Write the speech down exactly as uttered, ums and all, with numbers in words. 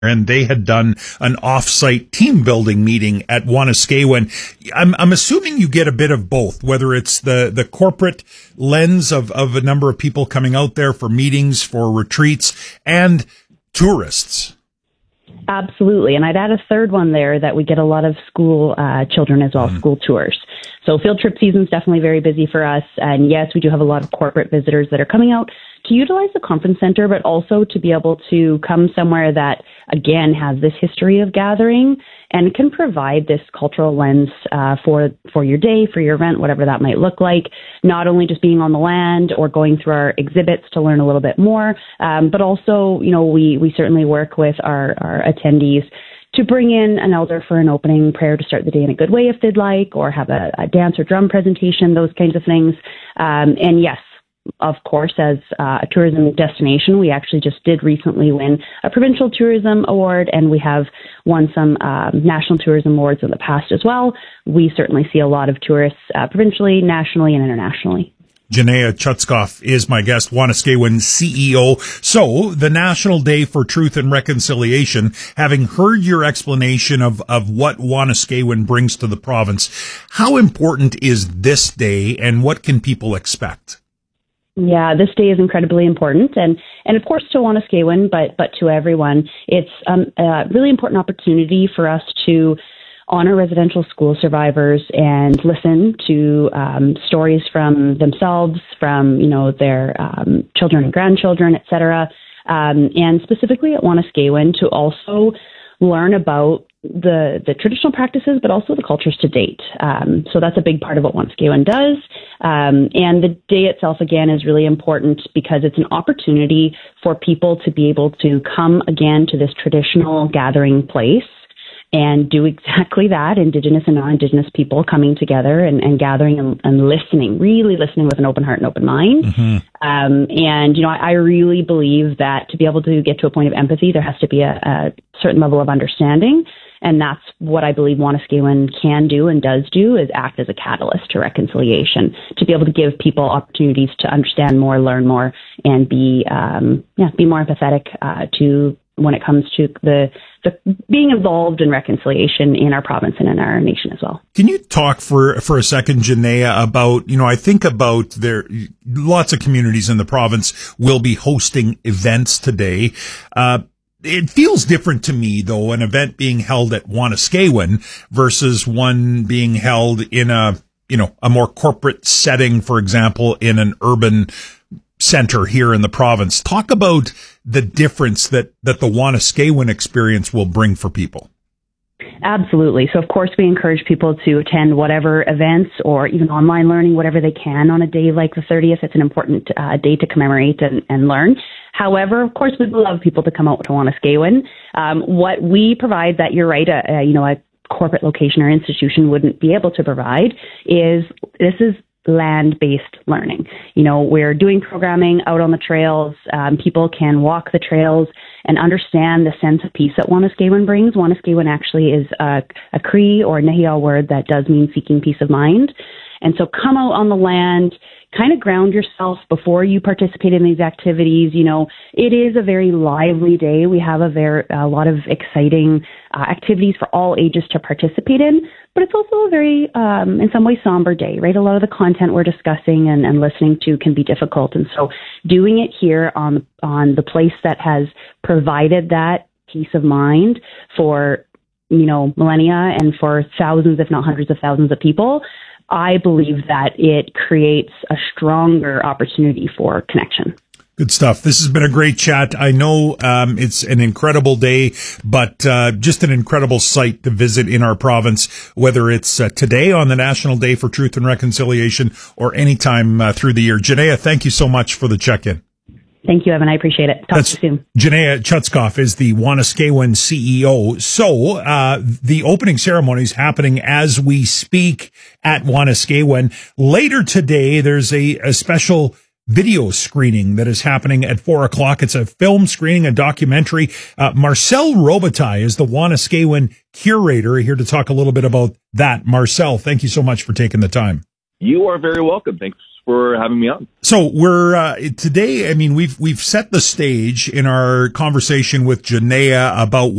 and they had done an off-site team building meeting at Wanuskewin. I'm, I'm assuming you get a bit of both, whether it's the, the corporate lens of, of a number of people coming out there for meetings, for retreats, and tourists. Absolutely. And I'd add a third one there, that we get a lot of school uh, children as well, mm. school tours. So field trip season is definitely very busy for us. And yes, we do have a lot of corporate visitors that are coming out to utilize the conference center, but also to be able to come somewhere that, again, has this history of gathering and can provide this cultural lens uh, for for your day, for your event, whatever that might look like. Not only just being on the land or going through our exhibits to learn a little bit more, um, but also, you know, we, we certainly work with our, our attendees to bring in an elder for an opening prayer to start the day in a good way if they'd like, or have a, a dance or drum presentation, those kinds of things. Um, and yes, of course, as uh, a tourism destination, we actually just did recently win a provincial tourism award, and we have won some um, national tourism awards in the past as well. We certainly see a lot of tourists uh, provincially, nationally, and internationally. Janaea Chutskoff is my guest, Wanuskewin C E O. So, the National Day for Truth and Reconciliation, having heard your explanation of, of what Wanuskewin brings to the province, how important is this day, and what can people expect? Yeah, this day is incredibly important, and, and of course to Wanuskewin, but but to everyone. It's um, a really important opportunity for us to honor residential school survivors and listen to um, stories from themselves, from you know their um, children and grandchildren, et cetera. Um, and specifically at Wanuskewin, to also learn about the the traditional practices, but also the cultures to date. Um, so that's a big part of what Wanuskewin does. Um, and the day itself, again, is really important because it's an opportunity for people to be able to come again to this traditional gathering place and do exactly that, Indigenous and non-Indigenous people coming together and, and gathering and, and listening, really listening with an open heart and open mind. Mm-hmm. Um, and, you know, I, I really believe that to be able to get to a point of empathy, there has to be a, a certain level of understanding. And that's what I believe Wanuskewin can do and does do, is act as a catalyst to reconciliation, to be able to give people opportunities to understand more, learn more, and be, um, yeah, be more empathetic uh, to when it comes to the, the being involved in reconciliation in our province and in our nation as well. Can you talk for, for a second, Janaea, about, you know, I think about there, lots of communities in the province will be hosting events today. Uh, It feels different to me, though, an event being held at Wanuskewin versus one being held in a, you know, a more corporate setting, for example, in an urban center here in the province. Talk about the difference that, that the Wanuskewin experience will bring for people. Absolutely. So, of course, we encourage people to attend whatever events or even online learning, whatever they can on a day like the thirtieth. It's an important uh, day to commemorate and, and learn. However, of course, we'd love people to come out to Wanuskewin. Um, what we provide that you're right, uh, uh, you know, a corporate location or institution wouldn't be able to provide is this is land-based learning. You know, we're doing programming out on the trails. Um, people can walk the trails and understand the sense of peace that Wanuskewin brings. Wanuskewin actually is a, a Cree or Nehiyaw word that does mean seeking peace of mind. And so come out on the land, kind of ground yourself before you participate in these activities. You know, it is a very lively day. We have a very, a lot of exciting uh, activities for all ages to participate in, but it's also a very, um, in some ways, somber day, right? A lot of the content we're discussing and, and listening to can be difficult. And so doing it here on, on the place that has provided that peace of mind for, you know, millennia and for thousands, if not hundreds of thousands of people, I believe that it creates a stronger opportunity for connection. Good stuff. This has been a great chat. I know um, it's an incredible day, but uh, just an incredible site to visit in our province, whether it's uh, today on the National Day for Truth and Reconciliation or anytime uh, through the year. Janaea, thank you so much for the check-in. Thank you, Evan. I appreciate it. Talk That's, to you soon. Janaea Chutskoff is the Wanuskewin C E O. So, uh, the opening ceremony is happening as we speak at Wanuskewin. Later today, there's a, a special video screening that is happening at four o'clock. It's a film screening, a documentary. Uh, Marcel Robitaille is the Wanuskewin curator, here to talk a little bit about that. Marcel, thank you so much for taking the time. You are very welcome. Thanks for having me on. So we're uh, today. I mean, we've we've set the stage in our conversation with Janaya about